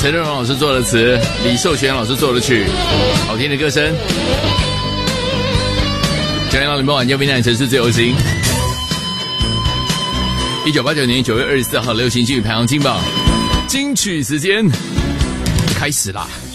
陈瑞荣老师做的词，李寿全老师做的曲，好听的歌声。9点到0点晚间，闽南城市自由行。1989年9月24号流行金曲排行金榜金曲时间开始啦！